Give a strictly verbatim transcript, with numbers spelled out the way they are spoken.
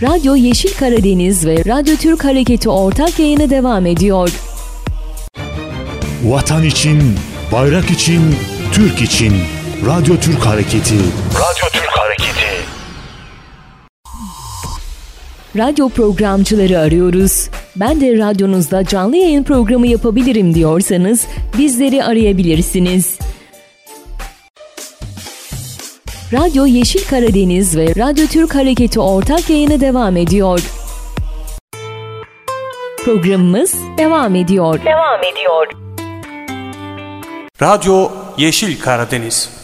Radyo Yeşil Karadeniz ve Radyo Türk Hareketi ortak yayını devam ediyor. Vatan için, bayrak için, Türk için. Radyo Türk Hareketi. Radyo Türk Hareketi. Radyo programcıları arıyoruz. Ben de radyonuzda canlı yayın programı yapabilirim diyorsanız bizleri arayabilirsiniz. Radyo Yeşil Karadeniz ve Radyo Türk Hareketi ortak yayını devam ediyor. Programımız devam ediyor. Devam ediyor. Radyo Yeşil Karadeniz.